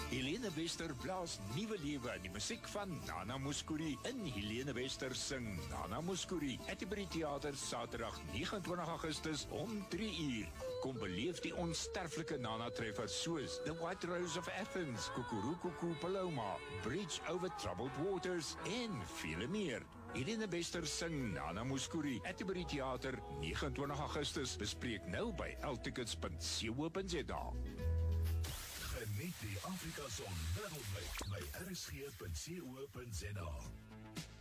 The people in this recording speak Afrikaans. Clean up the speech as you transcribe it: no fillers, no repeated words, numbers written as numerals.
Helene Wester blaas nuwe lewe in die musiek van Nana Mouskouri in Helene Wester sing Nana Mouskouri. Atterbury Theater Saterdag 29 Augustus om 3 uur. Kom beleef die onsterflike Nana treffers soos The White Rose of Athens, Kukurukuku Paloma, Bridge over Troubled Waters en vele meer. Helene Wester sing Nana Mouskouri. Atterbury Theater 29 Augustus. Bespreek nou by ltickets.co.za. Geniet die Afrika Son wêreldwyd by rsg.co.za.